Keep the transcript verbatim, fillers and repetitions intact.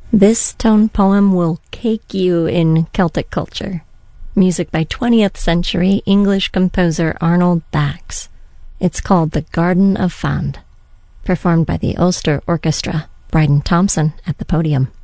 This tone poem will cake you in Celtic culture. Music by twentieth century English composer Arnold Bax. It's called The Garden of Fand, performed by the Ulster Orchestra, Bryden Thompson at the podium.